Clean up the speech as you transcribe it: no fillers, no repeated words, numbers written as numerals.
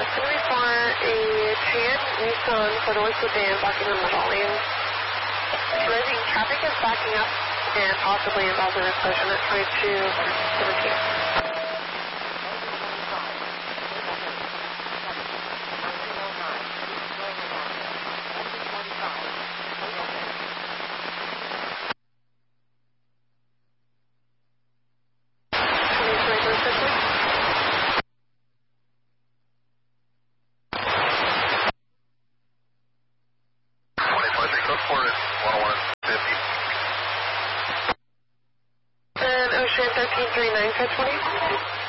going to be for a tan Nissan for the Westwood Dam blocking the middle lane. Rising traffic is backing up and possibly involved in an explosion at 2217. Ocean 1339, 520.